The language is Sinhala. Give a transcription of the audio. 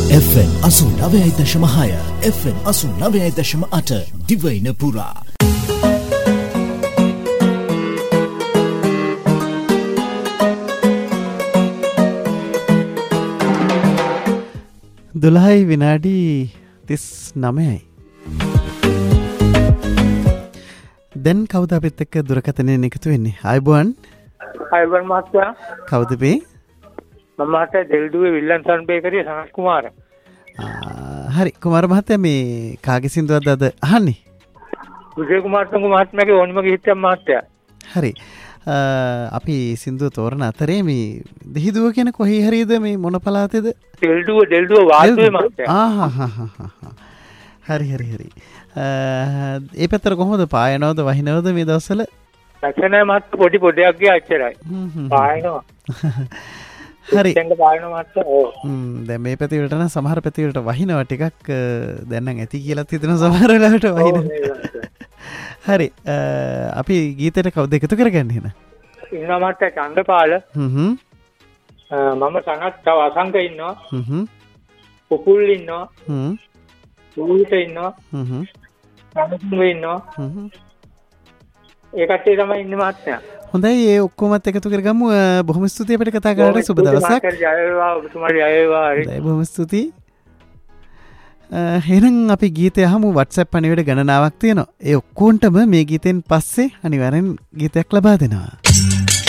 FM 89.6 FM 89.8 දිවයින පුරා 12 විනාඩි 39යි. දැන් කවුද අපිත් එක්ක දුරකථනයෙන් එකතු වෙන්නේ? ආයුබෝවන්. ආයුබෝවන් මහත්තයා. කවුද මේ? මම මහත්තයා දෙල්දුවේ විල්ලන්සන් බේකරියේ සනත් කුමාර. හරි කුමාර මහත්තයා මේ කාගේ සින්දුවක්ද අද අහන්නේ? විජේ කුමාර තුංග මහත්මයාගේ ඕනිමගේ හිටියම් මහත්තයා. හරි. අපි සින්දුව තෝරන අතරේ මේ දෙහිදුව කියන කොහේ හරියද මේ මොන පළාතේද? දෙල්දුව වාල්දුවේ මහත්තයා. හරි. ඒ පැත්තට කොහොමද පායනවද වහිනවද මේ දවස්වල? නැසනේ මහත් පොඩි පොඩයක් ගියා අච්චරයි. පායනවා. හරි. දැන් පායනවා මහත්තයා. දැන් මේ පැති වලට නම් සමහර පැති වලට වහිනවා ටිකක් දැන් නම් ඇති කියලාත් හිතෙනවා සමහර වෙලාවට වහිනවා. හරි. අපි ගීතයට කවුද එකතු කරගන්නේ එහෙනම්? ඉන්නවා මහත්තයා චන්දපාල. මම සනත් තව අසංක ඉන්නවා. පුපුල් ඉන්නවා. සූවිත ඉන්නවා. සමතුංග ඉන්නවා. ඒ කට්ටිය තමයි ඉන්නේ මහත්තයා. හොඳයි ඒ ඔක්කොමත් එකතු කරගමු. බොහොම ස්තුතියි අපිට කතා කරලා සුබ දවසක්. ජය වේවා ඔබතුමාට ජය වේවා. හරි බොහොම ස්තුතියි. එහෙනම් අපි ගීතය අහමු. WhatsApp පණිවිඩ ගණනාවක් තියෙනවා. ඒ ඔක්කොන්ටම මේ ගීතෙන් පස්සේ අනිවාර්යෙන් ගීතයක් ලබා දෙනවා.